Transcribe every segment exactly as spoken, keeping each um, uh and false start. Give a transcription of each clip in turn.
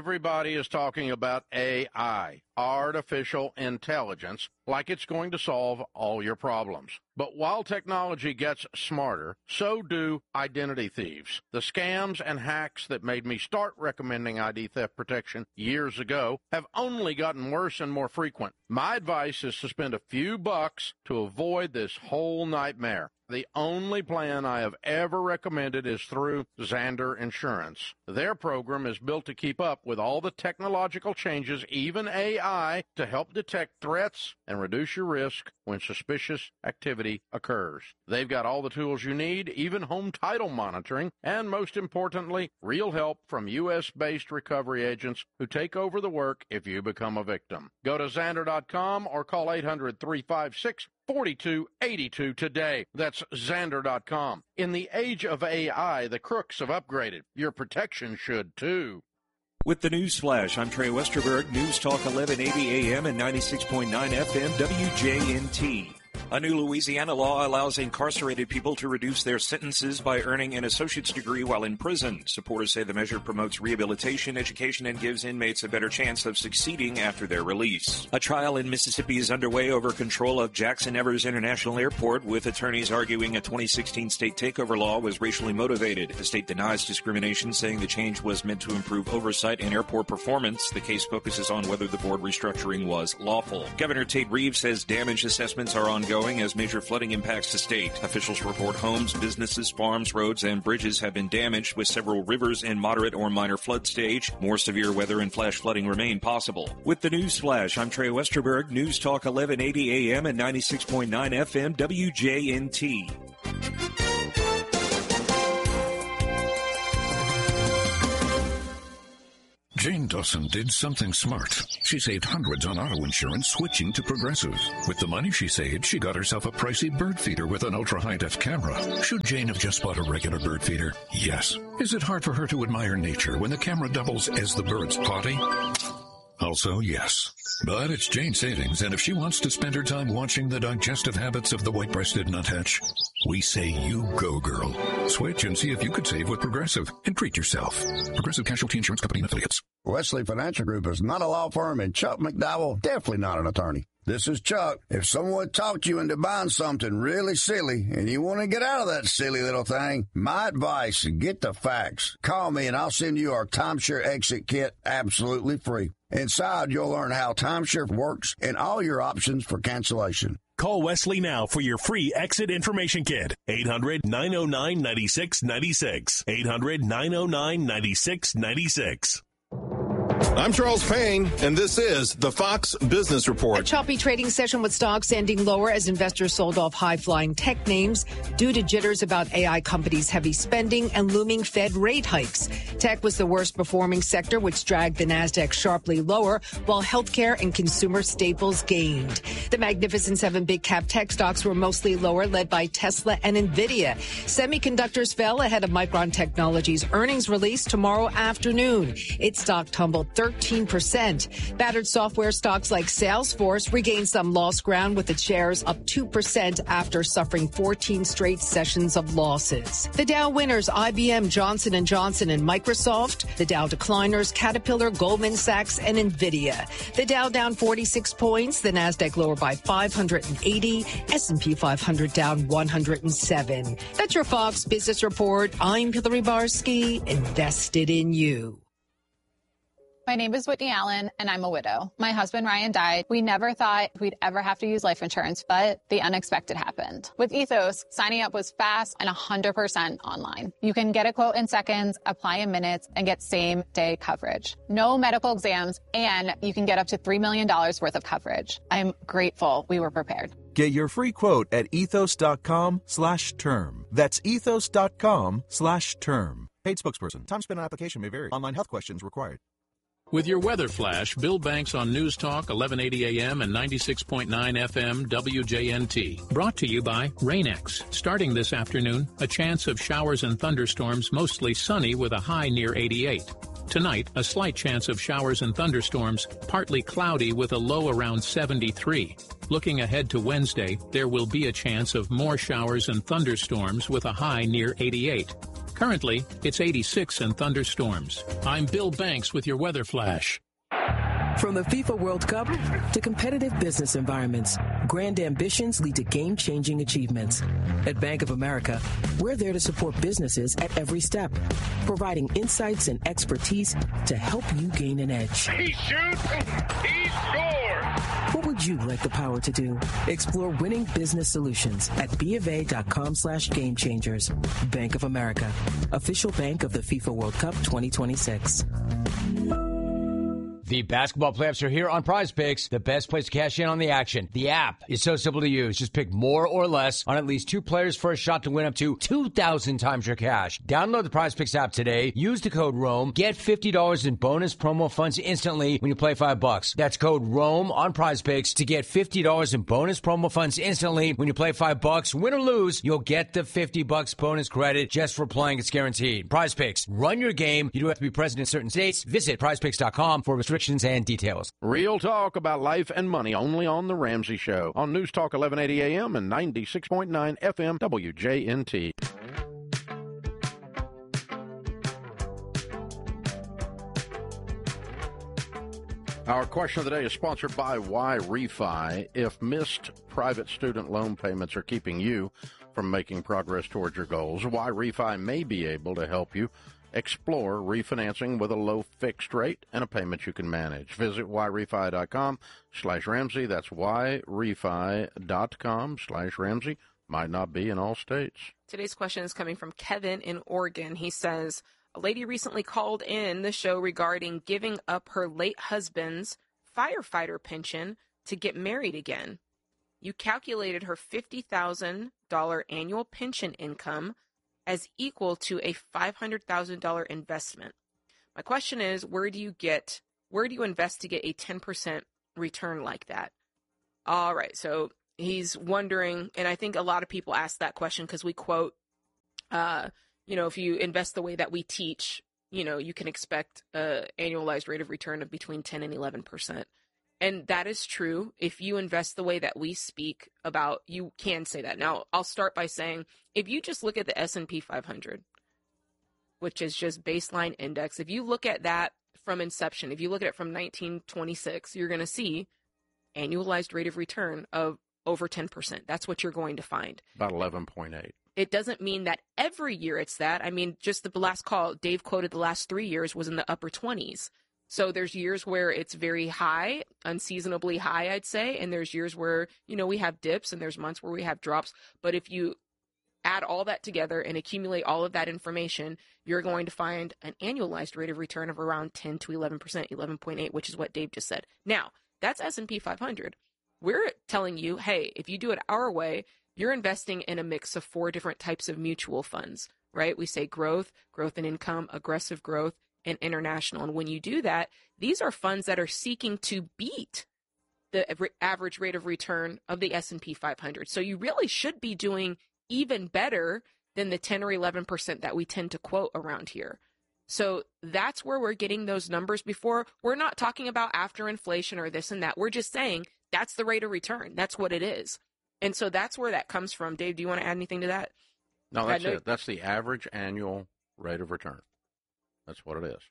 Everybody is talking about A I, artificial intelligence, like it's going to solve all your problems. But while technology gets smarter, so do identity thieves. The scams and hacks that made me start recommending I D theft protection years ago have only gotten worse and more frequent. My advice is to spend a few bucks to avoid this whole nightmare. The only plan I have ever recommended is through Zander Insurance. Their program is built to keep up with all the technological changes, even A I, to help detect threats and reduce your risk when suspicious activity occurs. They've got all the tools you need, even home title monitoring, and most importantly, real help from U S-based recovery agents who take over the work if you become a victim. Go to Zander dot com or call eight hundred, three five six, four two eight two today. That's Zander dot com. In the age of A I, the crooks have upgraded. Your protection should too. With the News Flash, I'm Trey Westerberg, News Talk eleven eighty A M and ninety-six point nine F M W J N T. A new Louisiana law allows incarcerated people to reduce their sentences by earning an associate's degree while in prison. Supporters say the measure promotes rehabilitation, education, and gives inmates a better chance of succeeding after their release. A trial in Mississippi is underway over control of Jackson Evers International Airport, with attorneys arguing a twenty sixteen state takeover law was racially motivated. The state denies discrimination, saying the change was meant to improve oversight in airport performance. The case focuses on whether the board restructuring was lawful. Governor Tate Reeves says damage assessments are ongoing as major flooding impacts the state. Officials report homes, businesses, farms, roads, and bridges have been damaged, with several rivers in moderate or minor flood stage. More severe weather and flash flooding remain possible. With the News Flash, I'm Trey Westerberg, News Talk eleven eighty A M and ninety-six point nine F M W J N T. Jane Dawson did something smart. She saved hundreds on auto insurance switching to Progressive. With the money she saved, she got herself a pricey bird feeder with an ultra-high-def camera. Should Jane have just bought a regular bird feeder? Yes. Is it hard for her to admire nature when the camera doubles as the bird's potty? Also, yes. But it's Jane savings, and if she wants to spend her time watching the digestive habits of the white-breasted nuthatch, we say you go, girl. Switch and see if you could save with Progressive and treat yourself. Progressive Casualty Insurance Company and Affiliates. Wesley Financial Group is not a law firm, and Chuck McDowell definitely not an attorney. This is Chuck. If someone talked you into buying something really silly and you want to get out of that silly little thing, my advice, get the facts. Call me and I'll send you our timeshare exit kit absolutely free. Inside, you'll learn how timeshare works and all your options for cancellation. Call Wesley now for your free exit information kit. eight hundred, nine oh nine, nine six nine six. eight hundred, nine oh nine, nine six nine six. I'm Charles Payne, and this is the Fox Business Report. A choppy trading session with stocks ending lower as investors sold off high-flying tech names due to jitters about A I companies' heavy spending and looming Fed rate hikes. Tech was the worst-performing sector, which dragged the Nasdaq sharply lower, while healthcare and consumer staples gained. The Magnificent Seven big-cap tech stocks were mostly lower, led by Tesla and NVIDIA. Semiconductors fell ahead of Micron Technology's earnings release tomorrow afternoon. Its stock tumbled thirteen percent. Battered software stocks like Salesforce regained some lost ground, with its shares up two percent after suffering fourteen straight sessions of losses. The Dow winners, I B M, Johnson and Johnson, and Microsoft. The Dow decliners, Caterpillar, Goldman Sachs, and NVIDIA. The Dow down forty-six points. The Nasdaq lower by five hundred eighty. S and P five hundred down one hundred seven. That's your Fox Business Report. I'm Hillary Barsky, invested in you. My name is Whitney Allen, and I'm a widow. My husband, Ryan, died. We never thought we'd ever have to use life insurance, but the unexpected happened. With Ethos, signing up was fast and one hundred percent online. You can get a quote in seconds, apply in minutes, and get same-day coverage. No medical exams, and you can get up to three million dollars worth of coverage. I'm grateful we were prepared. Get your free quote at ethos.com slash term. That's ethos.com slash term. Paid spokesperson. Time spent on application may vary. Online health questions required. With your weather flash, Bill Banks on News Talk eleven eighty A M and ninety-six point nine F M W J N T. Brought to you by Rain-X. Starting this afternoon, a chance of showers and thunderstorms, mostly sunny with a high near eighty-eight. Tonight, a slight chance of showers and thunderstorms, partly cloudy with a low around seventy-three. Looking ahead to Wednesday, there will be a chance of more showers and thunderstorms with a high near eighty-eight. Currently, it's eighty-six and thunderstorms. I'm Bill Banks with your weather flash. From the FIFA World Cup to competitive business environments, grand ambitions lead to game-changing achievements. At Bank of America, we're there to support businesses at every step, providing insights and expertise to help you gain an edge. He shoots, he scores! What would you like the power to do? Explore winning business solutions at BofA.com slash game changers. Bank of America, official bank of the FIFA World Cup twenty twenty-six. The basketball playoffs are here on Prize Picks, the best place to cash in on the action. The app is so simple to use. Just pick more or less on at least two players for a shot to win up to two thousand times your cash. Download the Prize Picks app today. Use the code ROAM. Get fifty dollars in bonus promo funds instantly when you play five bucks. That's code ROAM on Prize Picks to get fifty dollars in bonus promo funds instantly when you play five bucks. Win or lose, you'll get the fifty bucks bonus credit just for playing. It's guaranteed. Prize Picks. Run your game. You do have to be present in certain states. Visit prize picks dot com for restrictions and details. Real talk about life and money only on The Ramsey Show on News Talk eleven eighty A M and ninety-six point nine F M W J N T. Our question of the day is sponsored by Y-Refi. If missed private student loan payments are keeping you from making progress towards your goals, Y-Refi may be able to help you explore refinancing with a low fixed rate and a payment you can manage. Visit yrefI.com slash Ramsey. That's yrefI.com slash Ramsey. Might not be in all states. Today's question is coming from Kevin in Oregon. He says, a lady recently called in the show regarding giving up her late husband's firefighter pension to get married again. You calculated her fifty thousand dollars annual pension income as equal to a five hundred thousand dollars investment. My question is, where do you get, where do you invest to get a ten percent return like that? All right, so he's wondering, and I think a lot of people ask that question because we quote, uh, you know, if you invest the way that we teach, you know, you can expect an annualized rate of return of between ten and eleven percent. And that is true. If you invest the way that we speak about, you can say that. Now, I'll start by saying, if you just look at the S and P five hundred, which is just baseline index, if you look at that from inception, if you look at it from nineteen twenty-six, you're going to see annualized rate of return of over ten percent. That's what you're going to find. About eleven point eight. It doesn't mean that every year it's that. I mean, just the last call, Dave quoted the last three years was in the upper twenties. So there's years where it's very high, unseasonably high, I'd say. And there's years where, you know, we have dips and there's months where we have drops. But if you add all that together and accumulate all of that information, you're going to find an annualized rate of return of around ten to eleven percent, eleven point eight, which is what Dave just said. Now, that's S and P five hundred. We're telling you, hey, if you do it our way, you're investing in a mix of four different types of mutual funds, right? We say growth, growth and income, aggressive growth, and international. And when you do that, these are funds that are seeking to beat the average rate of return of the S and P five hundred. So you really should be doing even better than the ten or eleven percent that we tend to quote around here. So that's where we're getting those numbers before. We're not talking about after inflation or this and that. We're just saying that's the rate of return. That's what it is. And so that's where that comes from. Dave, do you want to add anything to that? No, that's it. That's the average annual rate of return. That's what it is.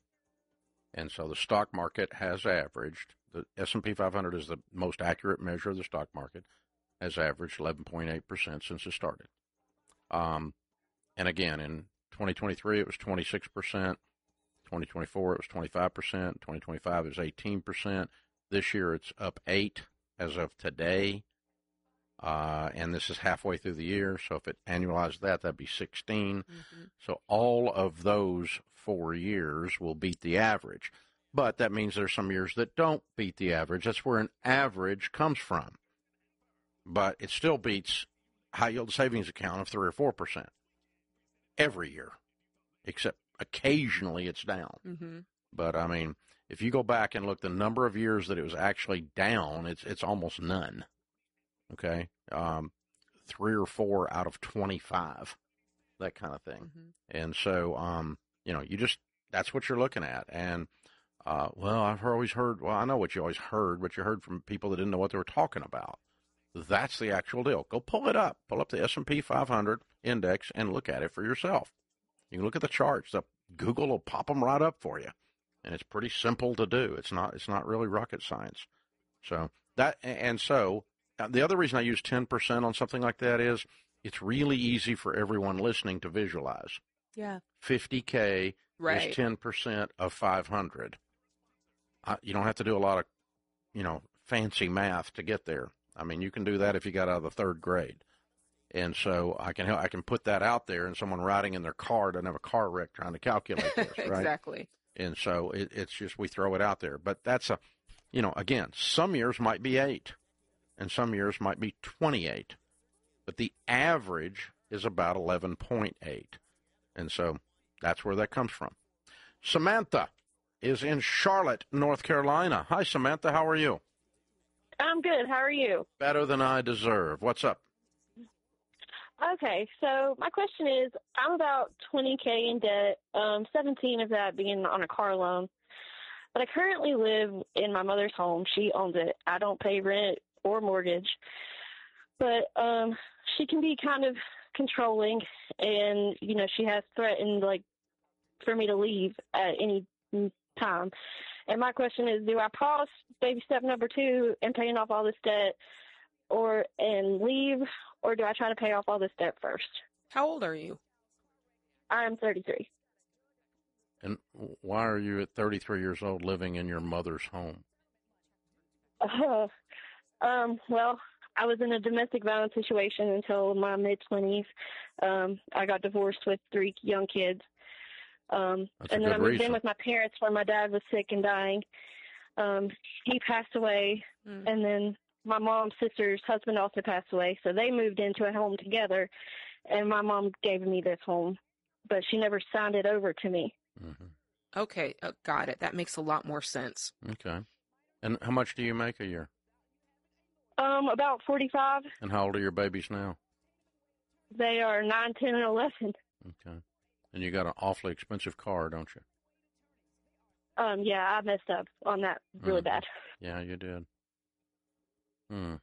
And so the stock market has averaged, the S and P five hundred is the most accurate measure of the stock market, has averaged eleven point eight percent since it started. Um, and again, in twenty twenty-three, it was twenty-six percent. twenty twenty-four, it was twenty-five percent. twenty twenty-five, it was eighteen percent. This year, it's up eight as of today. Uh, and this is halfway through the year, so if it annualized that, that'd be sixteen. Mm-hmm. So all of those four years will beat the average. But that means there's some years that don't beat the average. That's where an average comes from. But it still beats high-yield savings account of three or four percent every year, except occasionally it's down. Mm-hmm. But, I mean, if you go back and look the number of years that it was actually down, it's it's almost none. Okay, um, three or four out of twenty-five, that kind of thing. Mm-hmm. And so, um, you know, you just, that's what you're looking at. And, uh, well, I've always heard, well, I know what you always heard, but you heard from people that didn't know what they were talking about. That's the actual deal. Go pull it up. Pull up the S and P five hundred index and look at it for yourself. You can look at the charts. The, Google will pop them right up for you. And it's pretty simple to do. It's not it's not really rocket science. So that and so the other reason I use ten percent on something like that is it's really easy for everyone listening to visualize. Yeah. fifty K right. is ten percent of five hundred. Uh, you don't have to do a lot of, you know, fancy math to get there. I mean, you can do that if you got out of the third grade. And so I can I can put that out there, and someone riding in their car doesn't have a car wreck trying to calculate this, right? Exactly. And so it, it's just we throw it out there. But that's a, you know, again, some years might be eight, and some years might be twenty-eight. But the average is about eleven point eight. And so that's where that comes from. Samantha is in Charlotte, North Carolina. Hi, Samantha. How are you? I'm good. How are you? Better than I deserve. What's up? Okay, so my question is, I'm about twenty K in debt, um, seventeen of that being on a car loan. But I currently live in my mother's home. She owns it. I don't pay rent or mortgage. But um, she can be kind of controlling, and, you know, she has threatened, like, for me to leave at any time. And my question is, do I pause baby step number two and paying off all this debt or and leave, or do I try to pay off all this debt first? How old are you? I'm thirty-three. And why are you at thirty-three years old living in your mother's home? Uh, um, well, I was in a domestic violence situation until my mid-twenties. Um, I got divorced with three young kids. Um, That's and a then I good moved reason. in with my parents when my dad was sick and dying. Um, he passed away, Mm. and then my mom's sister's husband also passed away, so they moved into a home together, and my mom gave me this home, but she never signed it over to me. Okay, uh, got it. That makes a lot more sense. Okay. And how much do you make a year? Um, about forty-five. And how old are your babies now? They are nine, ten, and eleven. Okay. And you got an awfully expensive car, don't you? Um, yeah, I messed up on that really Mhm. bad. Yeah, you did. Hmm.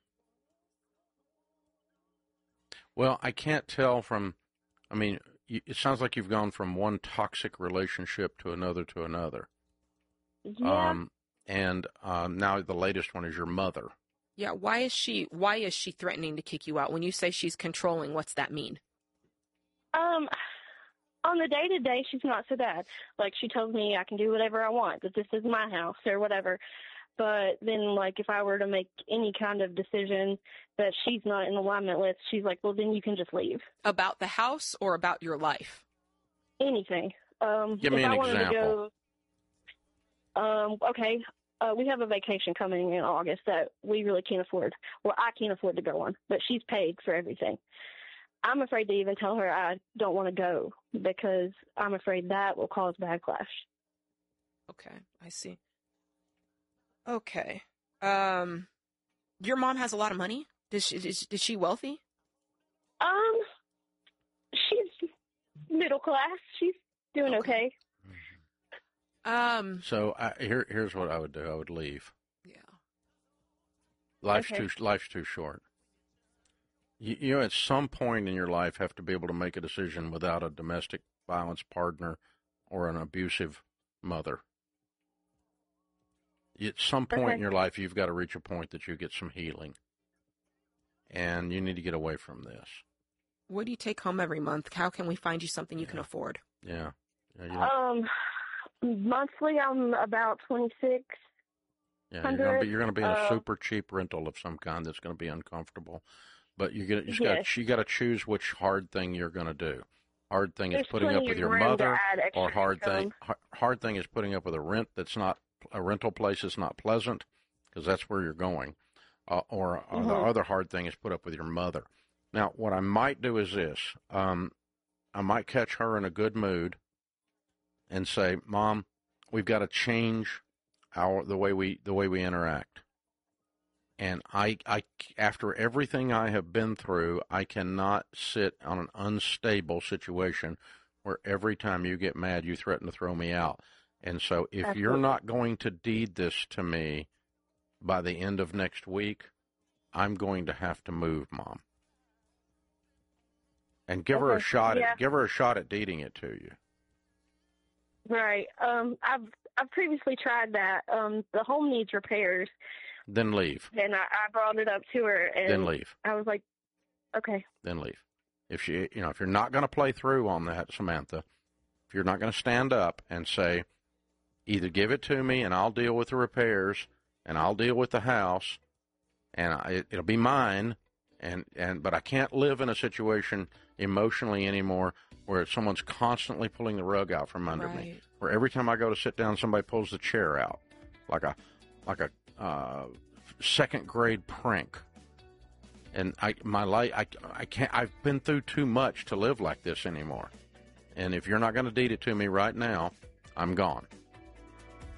Well, I can't tell from, I mean, you, it sounds like you've gone from one toxic relationship to another to another. Yeah. Um, and um, now the latest one is your mother. Yeah, why is she why is she threatening to kick you out? When you say she's controlling, what's that mean? Um, on the day to day, she's not so bad. Like, she tells me I can do whatever I want, that this is my house or whatever. But then, like, if I were to make any kind of decision that she's not in alignment with, she's like, well, then you can just leave. About the house or about your life? Anything. Um, Give me if an I wanted example. To go, um, okay, uh, we have a vacation coming in August that we really can't afford. Well, I can't afford to go on, but she's paid for everything. I'm afraid to even tell her I don't want to go because I'm afraid that will cause backlash. Okay, I see. Okay. Um, your mom has a lot of money? Is she, is, is she wealthy? Um, she's middle class. She's doing okay. Um. So I, here, here's what I would do. I would leave. Yeah. Life's Okay. too life's too short. You, you know, at some point in your life, have to be able to make a decision without a domestic violence partner or an abusive mother. At some point Okay. in your life, you've got to reach a point that you get some healing, and you need to get away from this. What do you take home every month? How can we find you something you can afford? Yeah. yeah you don't- Um, monthly I'm about twenty-six. Yeah, you're gonna be hundred, you're gonna be in a uh, super cheap rental of some kind that's gonna be uncomfortable, but you get you just got Yes. you got to choose which hard thing you're gonna do. Hard thing is There's putting up plenty with of your room to mother, add extra or hard thing income. har- hard thing is putting up with a rent that's not a rental place that's not pleasant because that's where you're going, uh, or, or the Mhm. other hard thing is put up with your mother. Now, what I might do is this: um, I might catch her in a good mood and say, "Mom, we've got to change our the way we the way we interact." And I, I, after everything I have been through, I cannot sit on an unstable situation where every time you get mad, you threaten to throw me out. And so if you're Absolutely. not going to deed this to me by the end of next week, I'm going to have to move, Mom. and give her a Okay, shot. yeah. At, give her a shot at deeding it to you. Right. Um, I've I've previously tried that. Um, the home needs repairs, Then leave. and I, I brought it up to her, and Then leave. I was like, okay. Then leave. If she, you know, if you're not going to play through on that, Samantha, if you're not going to stand up and say, either give it to me and I'll deal with the repairs and I'll deal with the house, and I, it, it'll be mine, and and but I can't live in a situation emotionally anymore where someone's constantly pulling the rug out from under me. Right. Where every time I go to sit down, somebody pulls the chair out, like a like a uh, second grade prank. And I my life I I can't I've been through too much to live like this anymore. And if you're not going to deed it to me right now, I'm gone.